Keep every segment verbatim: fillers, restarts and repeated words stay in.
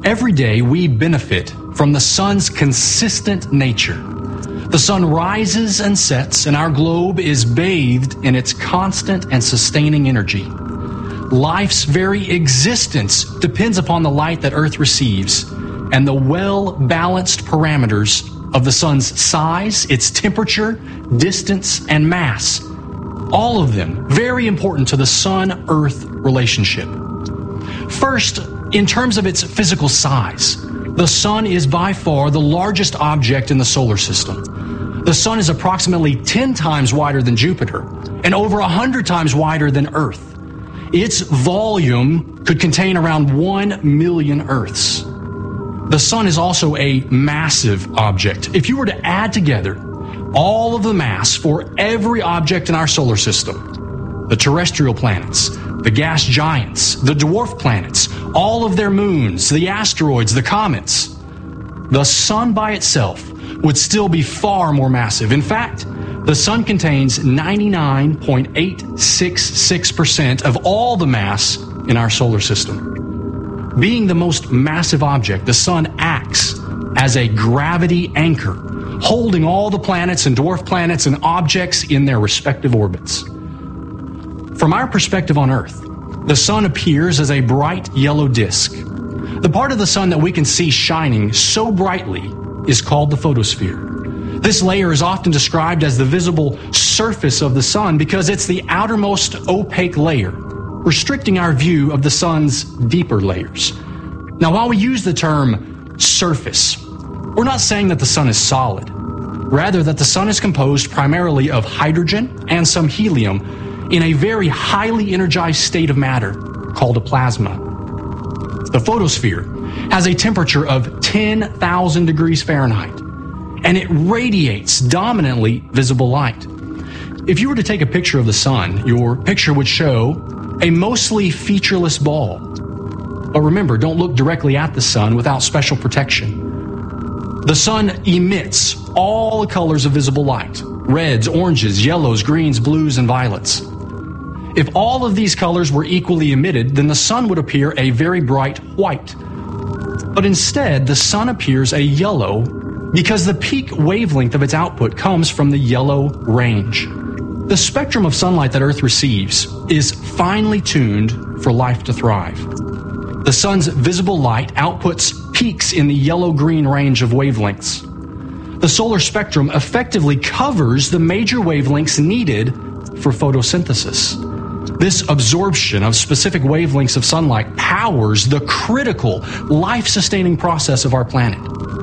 Every day we benefit from the sun's consistent nature. The sun rises and sets, and our globe is bathed in its constant and sustaining energy. Life's very existence depends upon the light that Earth receives and the well-balanced parameters of the sun's size, its temperature, distance, and mass. All of them very important to the Sun-Earth relationship. First, in terms of its physical size, the sun is by far the largest object in the solar system. The sun is approximately ten times wider than Jupiter and over one hundred times wider than Earth. Its volume could contain around one million Earths. The sun is also a massive object. If you were to add together all of the mass for every object in our solar system, the terrestrial planets, the gas giants, the dwarf planets, all of their moons, the asteroids, the comets, the sun by itself would still be far more massive. In fact, the sun contains ninety-nine point eight six six percent of all the mass in our solar system. Being the most massive object, the sun acts as a gravity anchor, holding all the planets and dwarf planets and objects in their respective orbits. From our perspective on Earth, the sun appears as a bright yellow disk. The part of the sun that we can see shining so brightly is called the photosphere. This layer is often described as the visible surface of the sun because it's the outermost opaque layer, restricting our view of the sun's deeper layers. Now, while we use the term surface, we're not saying that the sun is solid. Rather, that the sun is composed primarily of hydrogen and some helium in a very highly energized state of matter called a plasma. The photosphere has a temperature of ten thousand degrees Fahrenheit, and it radiates dominantly visible light. If you were to take a picture of the sun, your picture would show a mostly featureless ball. But remember, don't look directly at the sun without special protection. The sun emits all the colors of visible light: reds, oranges, yellows, greens, blues, and violets. If all of these colors were equally emitted, then the sun would appear a very bright white. But instead, the sun appears a yellow because the peak wavelength of its output comes from the yellow range. The spectrum of sunlight that Earth receives is finely tuned for life to thrive. The sun's visible light outputs peaks in the yellow-green range of wavelengths. The solar spectrum effectively covers the major wavelengths needed for photosynthesis. This absorption of specific wavelengths of sunlight powers the critical life-sustaining process of our planet.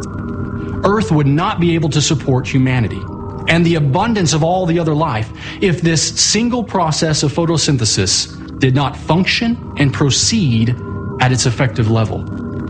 Earth would not be able to support humanity and the abundance of all the other life if this single process of photosynthesis did not function and proceed at its effective level.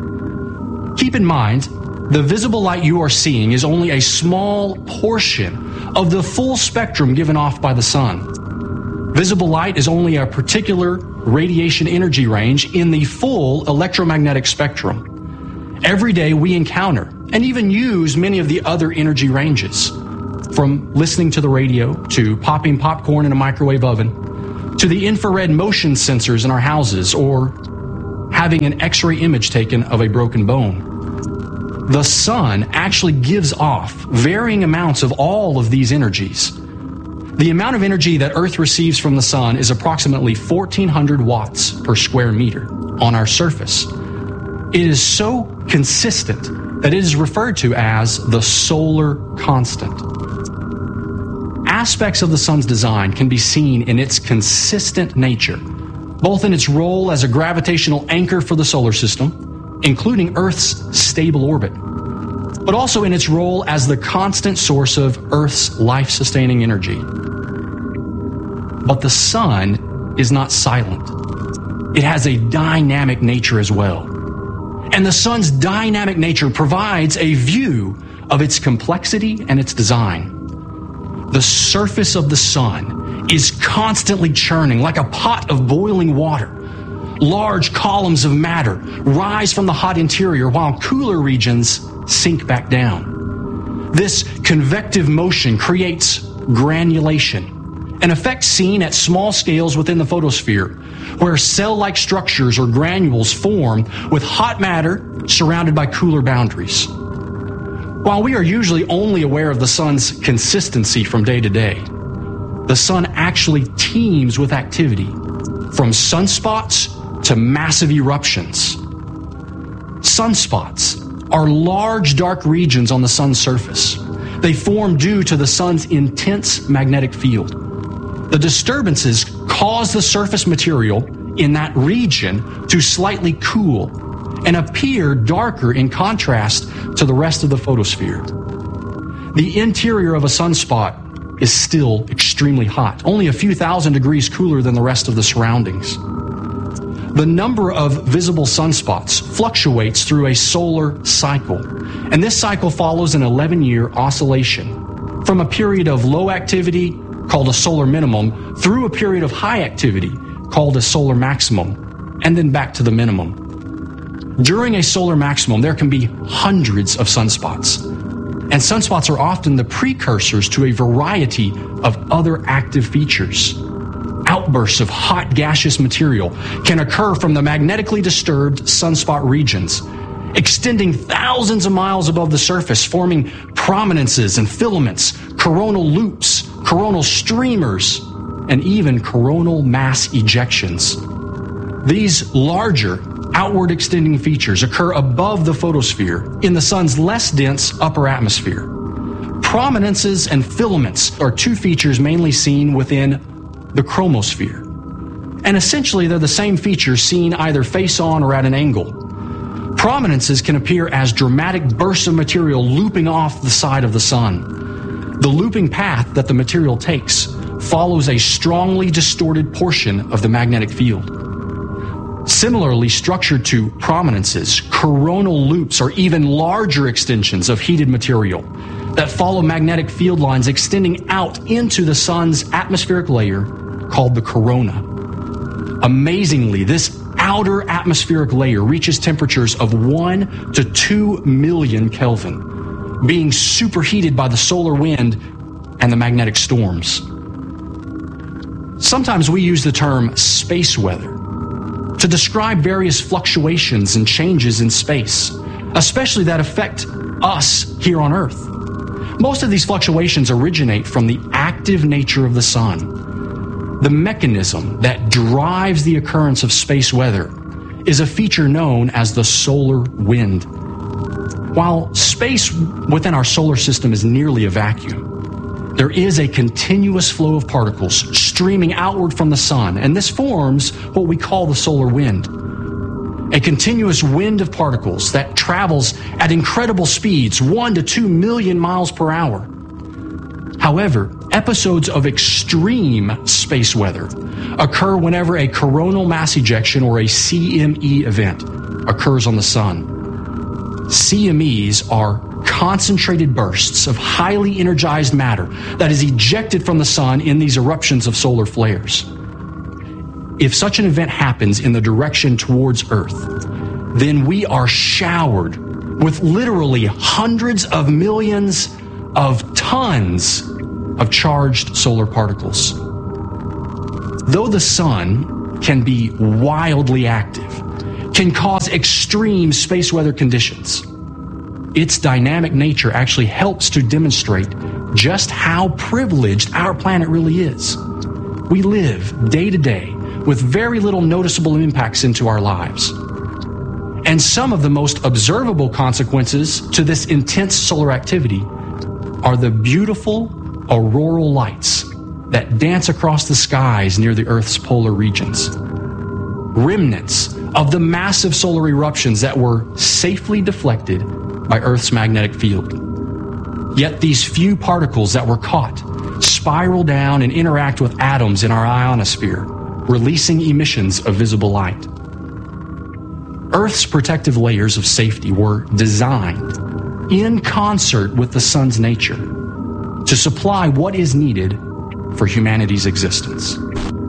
Keep in mind, the visible light you are seeing is only a small portion of the full spectrum given off by the sun. Visible light is only a particular radiation energy range in the full electromagnetic spectrum. Every day we encounter and even use many of the other energy ranges, from listening to the radio, to popping popcorn in a microwave oven, to the infrared motion sensors in our houses, or having an X-ray image taken of a broken bone. The sun actually gives off varying amounts of all of these energies. The amount of energy that Earth receives from the sun is approximately fourteen hundred watts per square meter on our surface. It is so consistent that it is referred to as the solar constant. Aspects of the sun's design can be seen in its consistent nature, both in its role as a gravitational anchor for the solar system, including Earth's stable orbit, but also in its role as the constant source of Earth's life-sustaining energy. But the sun is not silent. It has a dynamic nature as well. And the sun's dynamic nature provides a view of its complexity and its design. The surface of the sun is constantly churning like a pot of boiling water. Large columns of matter rise from the hot interior while cooler regions sink back down. This convective motion creates granulation, an effect seen at small scales within the photosphere, where cell-like structures or granules form with hot matter surrounded by cooler boundaries. While we are usually only aware of the sun's consistency from day to day, the sun actually teems with activity, from sunspots to massive eruptions. Sunspots are large dark regions on the sun's surface. They form due to the sun's intense magnetic field. The disturbances cause the surface material in that region to slightly cool and appear darker in contrast to the rest of the photosphere. The interior of a sunspot is still extremely hot, only a few thousand degrees cooler than the rest of the surroundings. The number of visible sunspots fluctuates through a solar cycle, and this cycle follows an eleven-year oscillation from a period of low activity, called a solar minimum, through a period of high activity, called a solar maximum, and then back to the minimum. During a solar maximum, there can be hundreds of sunspots, and sunspots are often the precursors to a variety of other active features. Outbursts of hot gaseous material can occur from the magnetically disturbed sunspot regions, extending thousands of miles above the surface, forming prominences and filaments, coronal loops, coronal streamers, and even coronal mass ejections. These larger, outward extending features occur above the photosphere in the sun's less dense upper atmosphere. Prominences and filaments are two features mainly seen within the chromosphere. And essentially they're the same features seen either face on or at an angle. Prominences can appear as dramatic bursts of material looping off the side of the sun. The looping path that the material takes follows a strongly distorted portion of the magnetic field. Similarly structured to prominences, coronal loops are even larger extensions of heated material that follow magnetic field lines extending out into the sun's atmospheric layer called the corona. Amazingly, this outer atmospheric layer reaches temperatures of one to two million Kelvin, being superheated by the solar wind and the magnetic storms. Sometimes we use the term space weather to describe various fluctuations and changes in space, especially that affect us here on Earth. Most of these fluctuations originate from the active nature of the sun. The mechanism that drives the occurrence of space weather is a feature known as the solar wind. While space within our solar system is nearly a vacuum, there is a continuous flow of particles streaming outward from the sun, and this forms what we call the solar wind. A continuous wind of particles that travels at incredible speeds, one to two million miles per hour. However, episodes of extreme space weather occur whenever a coronal mass ejection or a C M E event occurs on the sun. C M Es are concentrated bursts of highly energized matter that is ejected from the sun in these eruptions of solar flares. If such an event happens in the direction towards Earth, then we are showered with literally hundreds of millions of tons of charged solar particles. Though the sun can be wildly active, can cause extreme space weather conditions, its dynamic nature actually helps to demonstrate just how privileged our planet really is. We live day to day with very little noticeable impacts into our lives. And some of the most observable consequences to this intense solar activity are the beautiful auroral lights that dance across the skies near the Earth's polar regions. Remnants of the massive solar eruptions that were safely deflected by Earth's magnetic field. Yet these few particles that were caught spiral down and interact with atoms in our ionosphere, releasing emissions of visible light. Earth's protective layers of safety were designed in concert with the sun's nature to supply what is needed for humanity's existence.